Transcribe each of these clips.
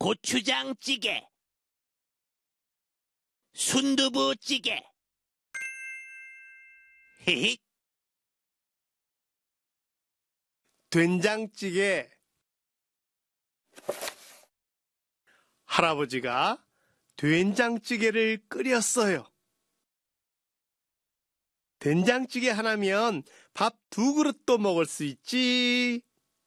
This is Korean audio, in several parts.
고추장찌개, 순두부찌개. 히히. 된장찌개. 할아버지가 된장찌개를 끓였어요. 된장찌개 하나면 밥 2그릇도 먹을 수 있지.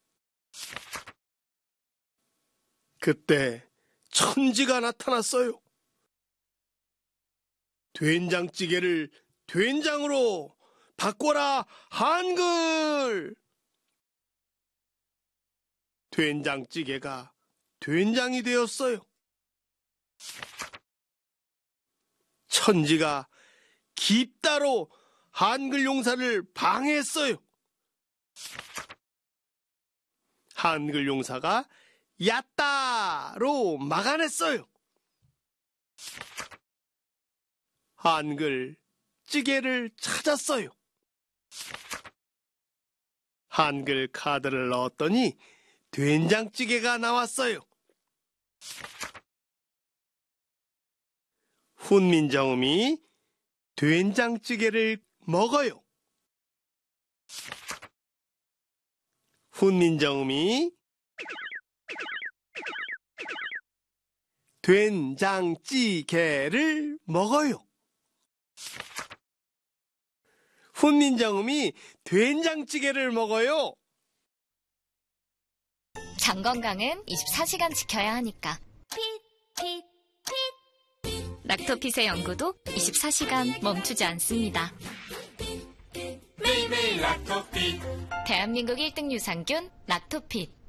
그때 천지가 나타났어요. 된장찌개를 된장으로 바꿔라, 한글! 된장찌개가 된장이 되었어요. 천지가 깊다로 한글 용사를 방해했어요. 한글 용사가 얕다로 막아냈어요. 한글 찌개를 찾았어요. 한글 카드를 넣었더니 된장찌개가 나왔어요. 훈민정음이 된장찌개를 먹어요. 훈민정음이 된장찌개를 먹어요. 훈민정음이 된장찌개를 먹어요. 장 건강은 24시간 지켜야 하니까. 락토핏의 연구도 24시간 멈추지 않습니다. 매일매일 락토핏. 대한민국 1등 유산균 락토핏.